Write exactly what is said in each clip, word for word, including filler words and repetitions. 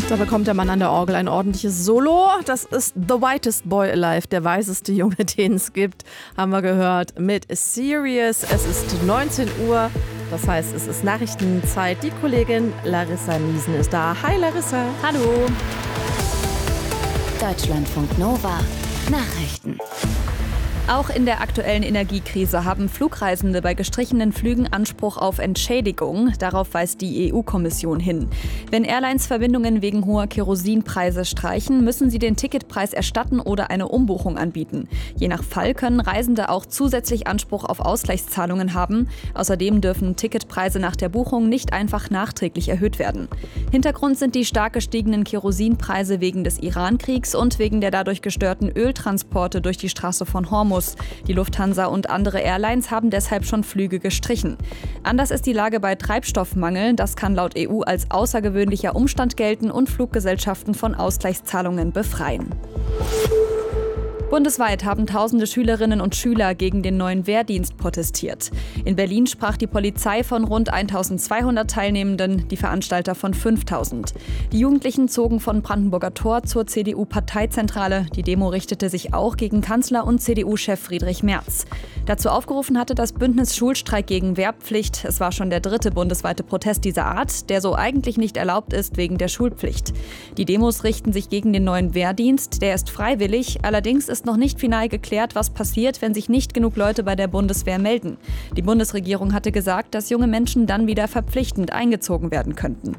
Da bekommt der Mann an der Orgel ein ordentliches Solo. Das ist The Whitest Boy Alive, der weißeste Junge, den es gibt, haben wir gehört, mit Serious. Es ist neunzehn Uhr, das heißt, es ist Nachrichtenzeit. Die Kollegin Larissa Niesen ist da. Hi Larissa. Hallo. Deutschlandfunk Nova. Nachrichten. Auch in der aktuellen Energiekrise haben Flugreisende bei gestrichenen Flügen Anspruch auf Entschädigung. Darauf weist die E U-Kommission hin. Wenn Airlines Verbindungen wegen hoher Kerosinpreise streichen, müssen sie den Ticketpreis erstatten oder eine Umbuchung anbieten. Je nach Fall können Reisende auch zusätzlich Anspruch auf Ausgleichszahlungen haben. Außerdem dürfen Ticketpreise nach der Buchung nicht einfach nachträglich erhöht werden. Hintergrund sind die stark gestiegenen Kerosinpreise wegen des Iran-Kriegs und wegen der dadurch gestörten Öltransporte durch die Straße von Hormuz. Die Lufthansa und andere Airlines haben deshalb schon Flüge gestrichen. Anders ist die Lage bei Treibstoffmangel. Das kann laut E U als außergewöhnlicher Umstand gelten und Fluggesellschaften von Ausgleichszahlungen befreien. Bundesweit haben tausende Schülerinnen und Schüler gegen den neuen Wehrdienst protestiert. In Berlin sprach die Polizei von rund eintausendzweihundert Teilnehmenden, die Veranstalter von fünftausend. Die Jugendlichen zogen von Brandenburger Tor zur C D U-Parteizentrale. Die Demo richtete sich auch gegen Kanzler und C D U-Chef Friedrich Merz. Dazu aufgerufen hatte das Bündnis Schulstreik gegen Wehrpflicht. Es war schon der dritte bundesweite Protest dieser Art, der so eigentlich nicht erlaubt ist wegen der Schulpflicht. Die Demos richten sich gegen den neuen Wehrdienst. Der ist freiwillig, allerdings ist ist noch nicht final geklärt, was passiert, wenn sich nicht genug Leute bei der Bundeswehr melden. Die Bundesregierung hatte gesagt, dass junge Menschen dann wieder verpflichtend eingezogen werden könnten.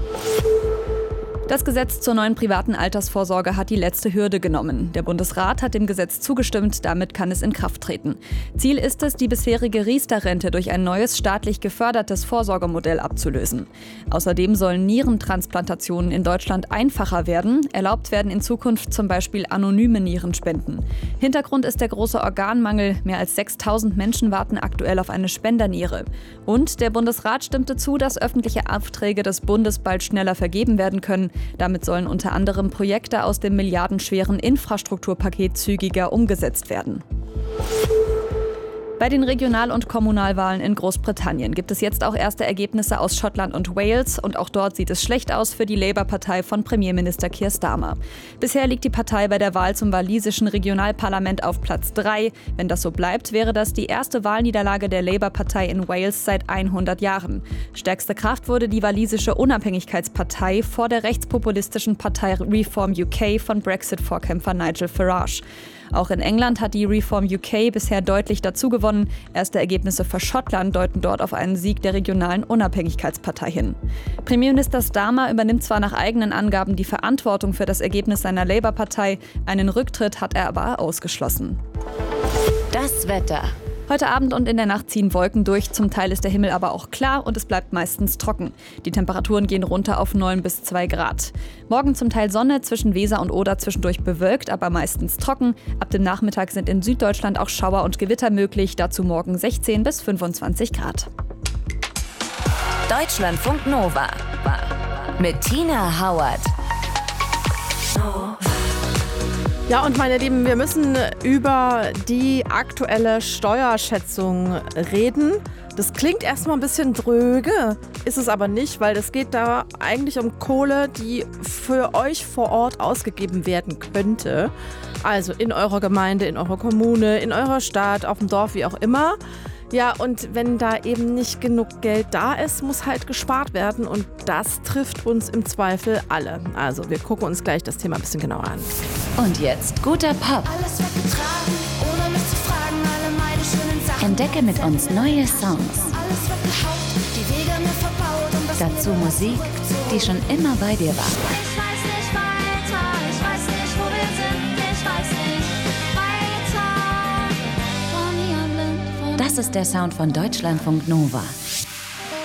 Das Gesetz zur neuen privaten Altersvorsorge hat die letzte Hürde genommen. Der Bundesrat hat dem Gesetz zugestimmt, damit kann es in Kraft treten. Ziel ist es, die bisherige Riester-Rente durch ein neues staatlich gefördertes Vorsorgemodell abzulösen. Außerdem sollen Nierentransplantationen in Deutschland einfacher werden. Erlaubt werden in Zukunft zum Beispiel anonyme Nierenspenden. Hintergrund ist der große Organmangel. Mehr als sechstausend Menschen warten aktuell auf eine Spenderniere. Und der Bundesrat stimmte zu, dass öffentliche Aufträge des Bundes bald schneller vergeben werden können. Damit sollen unter anderem Projekte aus dem milliardenschweren Infrastrukturpaket zügiger umgesetzt werden. Bei den Regional- und Kommunalwahlen in Großbritannien gibt es jetzt auch erste Ergebnisse aus Schottland und Wales und auch dort sieht es schlecht aus für die Labour-Partei von Premierminister Keir Starmer. Bisher liegt die Partei bei der Wahl zum walisischen Regionalparlament auf Platz drei. Wenn das so bleibt, wäre das die erste Wahlniederlage der Labour-Partei in Wales seit hundert Jahren. Stärkste Kraft wurde die walisische Unabhängigkeitspartei vor der rechtspopulistischen Partei Reform U K von Brexit-Vorkämpfer Nigel Farage. Auch in England hat die Reform U K bisher deutlich dazu gewonnen. Erste Ergebnisse für Schottland deuten dort auf einen Sieg der regionalen Unabhängigkeitspartei hin. Premierminister Starmer übernimmt zwar nach eigenen Angaben die Verantwortung für das Ergebnis seiner Labour-Partei, einen Rücktritt hat er aber ausgeschlossen. Das Wetter. Heute Abend und in der Nacht ziehen Wolken durch, zum Teil ist der Himmel aber auch klar und es bleibt meistens trocken. Die Temperaturen gehen runter auf neun bis zwei Grad. Morgen zum Teil Sonne, zwischen Weser und Oder zwischendurch bewölkt, aber meistens trocken. Ab dem Nachmittag sind in Süddeutschland auch Schauer und Gewitter möglich, dazu morgen sechzehn bis fünfundzwanzig Grad. Deutschlandfunk Nova mit Tina Hauert. Ja, und meine Lieben, wir müssen über die aktuelle Steuerschätzung reden. Das klingt erstmal ein bisschen dröge, ist es aber nicht, weil es geht da eigentlich um Kohle, die für euch vor Ort ausgegeben werden könnte. Also in eurer Gemeinde, in eurer Kommune, in eurer Stadt, auf dem Dorf, wie auch immer. Ja, und wenn da eben nicht genug Geld da ist, muss halt gespart werden und das trifft uns im Zweifel alle. Also wir gucken uns gleich das Thema ein bisschen genauer an. Und jetzt guter Pop. Alles wird getragen, ohne mich zu fragen, alle meine schönen Sachen. Entdecke mit uns neue Songs. Alles wird gehaucht, die Wege mir verbaut und das Dazu Leben Musik, zurückgezogen. die schon immer bei dir war. Ich weiß nicht weiter, ich weiß nicht, wo wir sind, ich weiß nicht weiter. Von hier blind, von Das ist der Sound von Deutschlandfunk Nova.